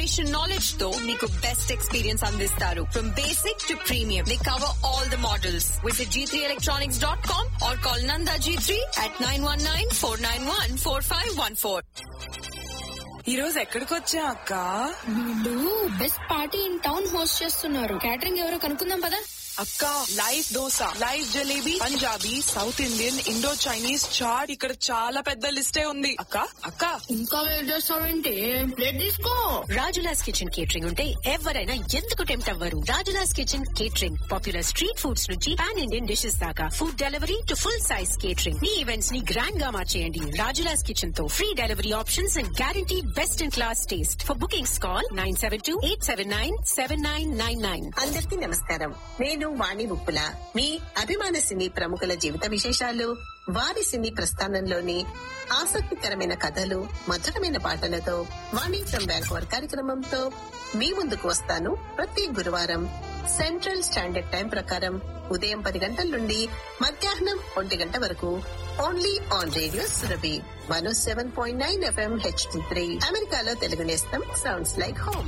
refrigeration knowledge తో మీకు best experience అందిస్తారు. From basic to premium, they cover all the models. Visit g3electronics.com or call Nanda G3 at 919-491-4514. ఈ రోజు ఎక్కడికి వచ్చా అక్క? వీళ్ళు best party in town host చేస్తున్నారు. క్యాటరింగ్ ఎవరో కనుక్కుందాం పదా. అక్క, live dosa, live jalebi, Punjabi, south Indian, Indo Chinese, chat, ఇక్కడ చాలా పెద్ద లిస్టే ఉంది. అక్క అక్క ఇంకా వెయిట్ చేస్తావేంటి? ప్లేట్ తీసుకో. రాజులాస్ కిచెన్ కేటరింగ్ ఉంటే ఎవరైనా ఎందుకు టెంప్ట్ అవ్వరు? Rajula's kitchen catering popular street foods నుంచి పాన్ ఇండియన్ డిషెస్ దాకా, food delivery to full size catering. Me events ని గ్రాండ్ గా మార్చేయండి రాజులాస్ కిచెన్ తో. Free delivery options and guarantee best in class taste. For bookings call 972-879-7999. అందరికీ నమస్కారం. నేను వాణి ఉప్పుల. మీ అభిమాన సినీ ప్రముఖుల జీవిత విశేషాలు, వారి సినీ ప్రస్థానంలోని ఆసక్తికరమైన కథలు, మధురమైన పాటలతో వాణి ఫ్రమ్ బ్యాంకోవర్ కార్యక్రమంతో మీ ముందుకు వస్తాను ప్రతి గురువారం సెంట్రల్ స్టాండర్డ్ టైం ప్రకారం ఉదయం 10 గంటల నుండి మధ్యాహ్నం 1 గంట వరకు. Only on radio Surabhi 107.9 FM HD3. అమెరికాలో తెలుగు నేస్తం sounds like home.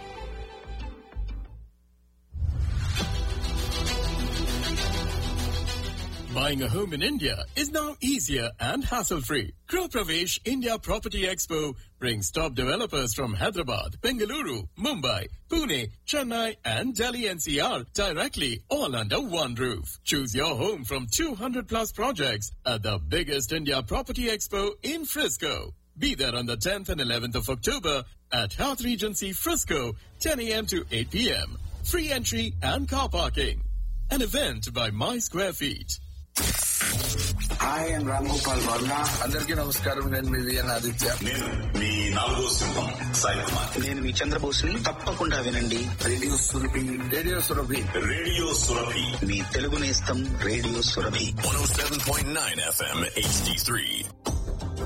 Buying a home in India is now easier and hassle-free. Gೃಹ Pravesh India Property Expo brings top developers from Hyderabad, Bengaluru, Mumbai, Pune, Chennai and Delhi NCR directly all under one roof. Choose your home from 200 plus projects at the biggest India Property Expo in Frisco. Be there on the 10th and 11th of October at Health Regency Frisco, 10 a.m. to 8 p.m. Free entry and car parking. An event by My Square Feet. Hi and Ram Gopal Varma. అందరికీ నమస్కారం. నేను మీ VN Aditya. నేను మీ 4వ సింహం సాయి కుమార్. నేను మీ చంద్రబోస్ని. తప్పకుండా వినండి radio Surabhi. Radio Surabhi. Radio Surabhi, మీ తెలుగు నేస్తం రేడియో సురభి. 107.9 FM HD3.